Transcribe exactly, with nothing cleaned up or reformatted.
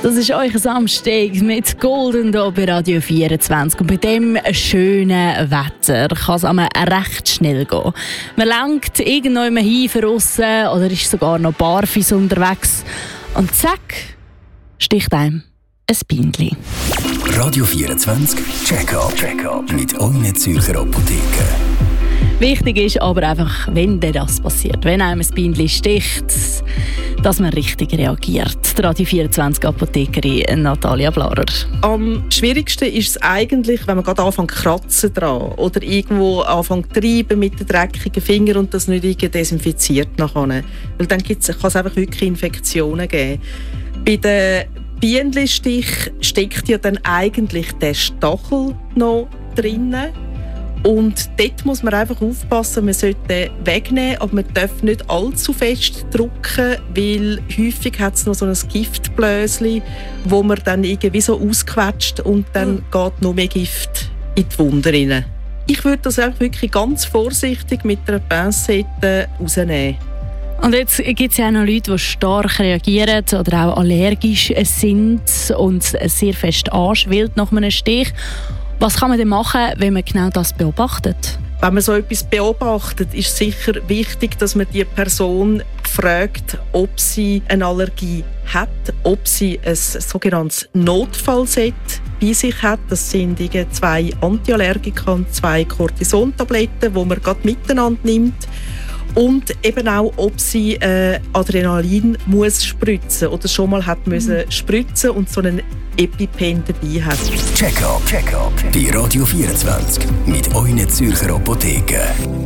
Das ist euer Samstag mit Golden hier bei Radio vierundzwanzig. Und bei dem schönen Wetter kann es einmal recht schnell gehen. Man lenkt irgendwo hin für aussen oder ist sogar noch barfuß unterwegs. Und zack, sticht einem ein Bindli. Radio vierundzwanzig Check-up Check mit euren Zürcher Apotheken. Wichtig ist aber einfach, wenn das passiert, wenn einem ein Bindli sticht, dass man richtig reagiert. Die Radio vierundzwanzig Apothekerin Natalia Blarer. Am schwierigsten ist es eigentlich, wenn man gerade anfängt zu kratzen dran oder irgendwo anfängt zu reiben mit den dreckigen Fingern und das nicht irgendwie desinfiziert nachher. Weil dann kann es einfach wirklich Infektionen geben. Bei den Bienenstich steckt ja dann eigentlich der Stachel noch drinnen. Und dort muss man einfach aufpassen, man sollte den wegnehmen, aber man darf nicht allzu fest drücken, weil häufig hat es noch so ein Giftblöschen, wo man dann irgendwie so ausquetscht und dann geht noch mehr Gift in die Wunde rein. Ich würde das einfach wirklich ganz vorsichtig mit einer Pincette rausnehmen. Und jetzt gibt es ja auch noch Leute, die stark reagieren oder auch allergisch sind und sehr fest anschwillt nach einem Stich. Was kann man denn machen, wenn man genau das beobachtet? Wenn man so etwas beobachtet, ist sicher wichtig, dass man die Person fragt, ob sie eine Allergie hat, ob sie ein sogenanntes Notfallset bei sich hat. Das sind zwei Antiallergika und zwei Cortisontabletten, die man gerade miteinander nimmt. Und eben auch, ob sie äh, Adrenalin muss spritzen oder schon mal hat müssen spritzen und so einen EpiPen dabei hat. Check-up Check bei Radio vierundzwanzig mit euren Zürcher Apotheken.